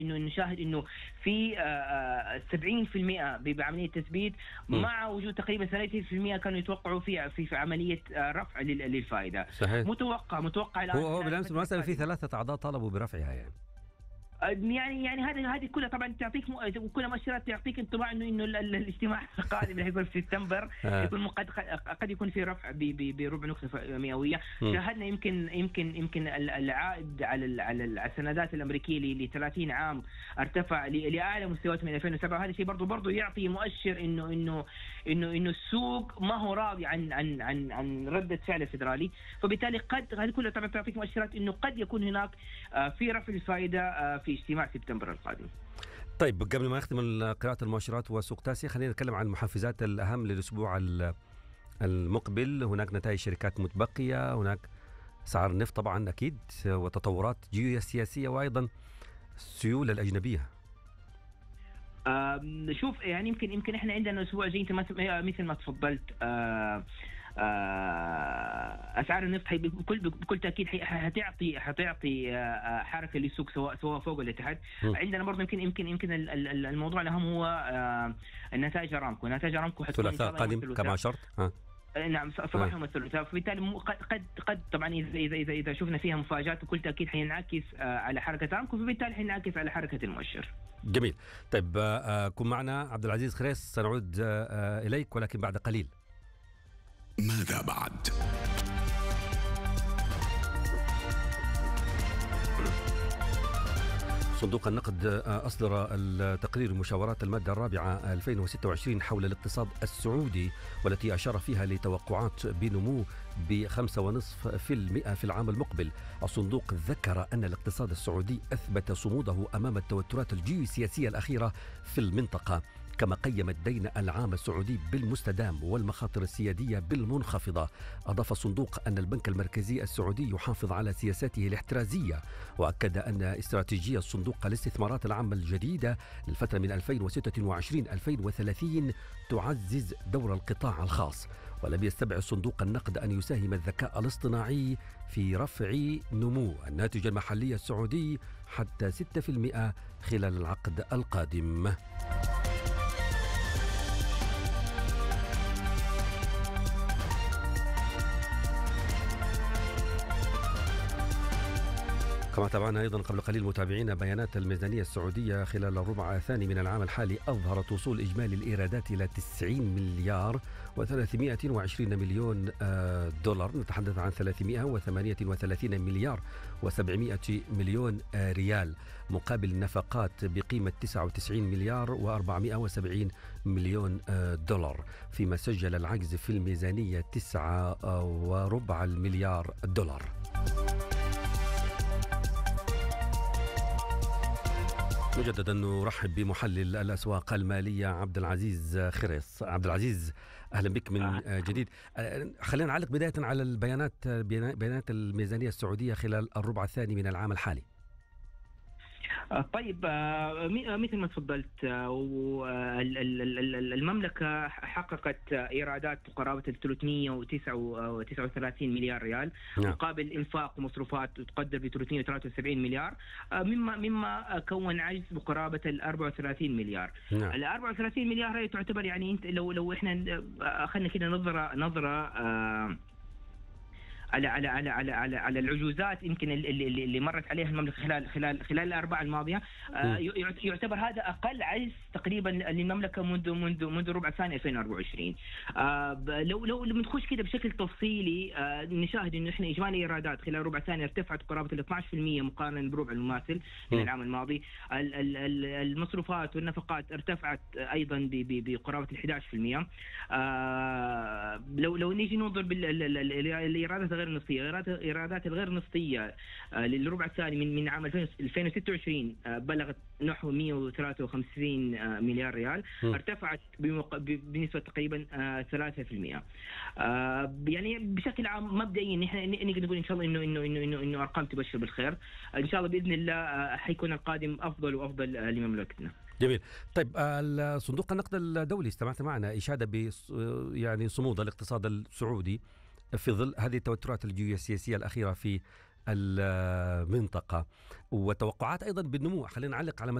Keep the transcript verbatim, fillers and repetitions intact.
انه نشاهد انه في سبعين بالمئة بعمليه تثبيت، مع وجود تقريبا ثلاثين بالمئة كانوا يتوقعوا في في, في عمليه رفع للفائده. صحيح. متوقع متوقع الان هو هو بالامس مثلا في ثلاثه اعضاء طالبوا برفعها يعني. يعني يعني هذه هذه كلها طبعا تعطيك م... كلها مؤشرات تعطيك انطباع انه انه الاجتماع القادم اللي حيكون في سبتمبر يكون قد قد يكون في رفع بربع نقطه مئويه. شاهدنا يمكن يمكن يمكن العائد على على السندات الامريكيه ل ثلاثين عام ارتفع لاعلى مستويات من ألفين وسبعة. هذا الشيء برضه برضه يعطي مؤشر انه انه انه انه السوق ما هو راضي عن عن عن عن رده فعل الفدرالي، فبالتالي قد هذه كلها طبعا تعطيك مؤشرات انه قد يكون هناك في رفع الفائده في اجتماع سبتمبر القادم. طيب قبل ما نختم قراءة المؤشرات وسوق تاسيا، خلينا نتكلم عن المحفزات الأهم للأسبوع المقبل. هناك نتائج شركات متبقية، هناك سعر النفط طبعا أكيد، وتطورات جيوسياسية، وأيضا السيولة الأجنبية. آه شوف يعني يمكن يمكن احنا عندنا أسبوع زي انت مثل ما تفضلت. آه اسعار النفط بكل بكل تاكيد حتعطي حتعطي حركه للسوق سواء سواء فوق ولا تحت. عندنا برضه يمكن يمكن يمكن الموضوع الاهم هو النتائج ارامكو. نتائج ارامكو حتكون الثلاثاء القادم كما اشرت. ها نعم صباح يوم الثلاثاء، فبالتالي قد قد قد طبعا اذا اذا اذا, إذا شفنا فيها مفاجات بكل تاكيد حينعكس على حركه ارامكو، فبالتالي حينعكس على حركه المؤشر. جميل. طيب كن معنا عبد العزيز خريص، سنعود اليك ولكن بعد قليل. ماذا بعد؟ صندوق النقد أصدر التقرير مشاورات المادة الرابعة ألفين وستة وعشرين حول الاقتصاد السعودي، والتي أشار فيها لتوقعات بنمو بخمسة ونصف في المئة في العام المقبل. الصندوق ذكر أن الاقتصاد السعودي أثبت صموده أمام التوترات الجيوسياسية الأخيرة في المنطقة، كما قيم الدين العام السعودي بالمستدام والمخاطر السيادية بالمنخفضة. أضاف الصندوق أن البنك المركزي السعودي يحافظ على سياساته الاحترازية، وأكد أن استراتيجية صندوق الاستثمارات العامة الجديدة للفترة من ألفين وستة وعشرين إلى ألفين وثلاثين تعزز دور القطاع الخاص. ولم يستبعد صندوق النقد أن يساهم الذكاء الاصطناعي في رفع نمو الناتج المحلي السعودي حتى ستة بالمئة خلال العقد القادم. كما تابعنا أيضا قبل قليل متابعين بيانات الميزانية السعودية خلال الربع الثاني من العام الحالي، أظهرت وصول إجمالي الإيرادات إلى تسعين مليار وثلاثمائة وعشرين مليون دولار، نتحدث عن ثلاثمائة وثمانية وثلاثين مليار وسبعمائة مليون ريال، مقابل نفقات بقيمة تسعة وتسعين مليار وأربعمائة وسبعين مليون دولار، فيما سجل العجز في الميزانية تسعة وربع المليار دولار. مجددا نرحب بمحلل الأسواق المالية عبد العزيز خريص. عبد العزيز أهلا بك من جديد. خلينا نعلق بداية على البيانات بيانات الميزانية السعودية خلال الربع الثاني من العام الحالي. طيب مثل ما تفضلت، المملكة حققت إيرادات قرابة ثلاثمائة وتسعة وثلاثين مليار ريال، مقابل إنفاق ومصروفات تقدر ب ثلاثمائة وثلاثة وسبعين مليار، مما مما كون عجز بقرابة ال أربعة وثلاثين مليار. ال أربعة وثلاثين مليار هي تعتبر يعني انت لو لو احنا اخذنا كده نظرة نظرة آه على على على على على, على العجوزات يمكن اللي, اللي مرت عليها المملكه خلال خلال خلال الاربع الماضيه، آه يعتبر هذا اقل عجز تقريبا للمملكه منذ منذ منذ ربع ثاني ألفين وأربعة وعشرين. آه لو لو لما نخش كده بشكل تفصيلي آه نشاهد انه احنا اجمالي ايرادات خلال ربع ثاني ارتفعت قرابه ال اثني عشر بالمئة مقارنه بربع المماثل من العام الماضي. المصروفات والنفقات ارتفعت ايضا بقرابه ال أحد عشر بالمئة. آه لو لو نيجي ننظر بالايرادات غير النفطية، إيرادات الغير نفطية للربع الثاني من من عام ألفين وستة وعشرين بلغت نحو مائة وثلاثة وخمسين مليار ريال، م. ارتفعت بنسبة تقريبا ثلاثة بالمئة. يعني بشكل عام مبدئيا نحن نقدر نقول إن شاء الله إنه إنه إنه إنه إنه أرقام تبشر بالخير. إن شاء الله بإذن الله حيكون القادم أفضل وأفضل لمملكتنا. جميل. طيب صندوق النقد الدولي استمعت معنا إشادة ب يعني صمود الاقتصاد السعودي في ظل هذه التوترات الجيوسياسية الأخيرة في المنطقة، وتوقعات أيضا بالنمو. خلينا نعلق على